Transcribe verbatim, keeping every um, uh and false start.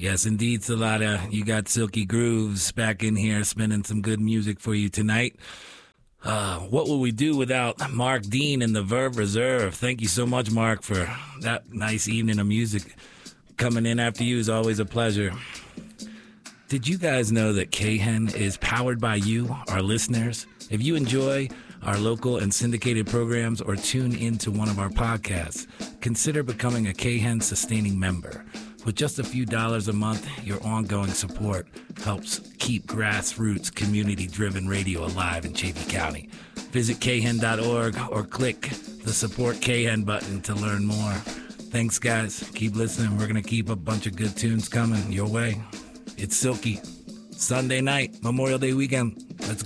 Yes, indeed, Salada. You got Silky Grooves back in here spinning some good music for you tonight. Uh, what would we do without Mark Dean and the Verve Reserve? Thank you so much, Mark, for that nice evening of music. Coming in after you is always a pleasure. Did you guys know that K-Hen is powered by you, our listeners? If you enjoy our local and syndicated programs or tune into one of our podcasts, consider becoming a K-Hen sustaining member. With just a few dollars a month, your ongoing support helps keep grassroots, community-driven radio alive in Chaffee County. Visit K Hen dot org or click the Support K-Hen button to learn more. Thanks, guys. Keep listening. We're going to keep a bunch of good tunes coming your way. It's Silky. Sunday night, Memorial Day weekend.